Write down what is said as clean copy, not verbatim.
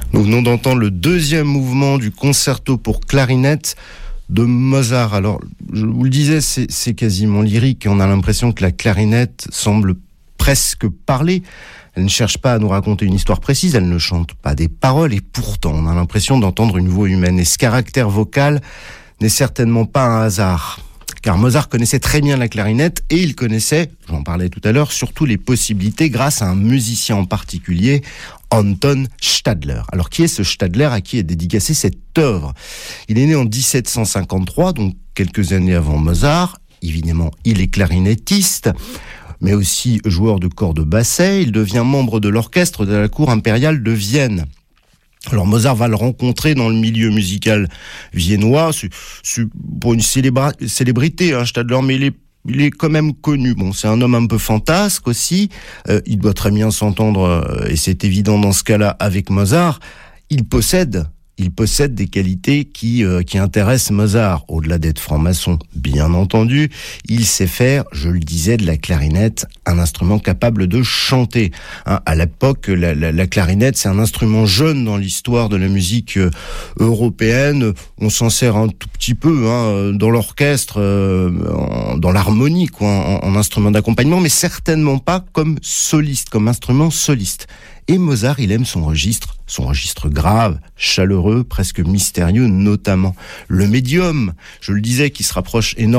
Nous venons d'entendre le deuxième mouvement du concerto pour clarinette de Mozart. Alors, je vous le disais, c'est quasiment lyrique. On a l'impression que la clarinette semble presque parler. Elle ne cherche pas à nous raconter une histoire précise, elle ne chante pas des paroles, et pourtant, on a l'impression d'entendre une voix humaine. Et ce caractère vocal n'est certainement pas un hasard. Car Mozart connaissait très bien la clarinette, et il connaissait, j'en parlais tout à l'heure, surtout les possibilités grâce à un musicien en particulier, Anton Stadler. Alors, qui est ce Stadler à qui est dédicacée cette œuvre ? Il est né en 1753, donc quelques années avant Mozart. Évidemment, il est clarinettiste, mais aussi joueur de contrebasset. Il devient membre de l'orchestre de la cour impériale de Vienne. Alors Mozart va le rencontrer dans le milieu musical viennois, c'est pour une célébrité, Stadler, mais il est quand même connu. Bon, c'est un homme un peu fantasque aussi, il doit très bien s'entendre, et c'est évident dans ce cas-là, avec Mozart. Il possède des qualités qui intéressent Mozart. Au-delà d'être franc-maçon, bien entendu, il sait faire, je le disais, de la clarinette un instrument capable de chanter. À l'époque, la clarinette, c'est un instrument jeune dans l'histoire de la musique européenne. On s'en sert un tout petit peu dans l'orchestre, dans l'harmonie, en instrument d'accompagnement, mais certainement pas comme soliste, comme instrument soliste. Et Mozart, il aime son registre grave, chaleureux, presque mystérieux, notamment le médium, je le disais, qui se rapproche énormément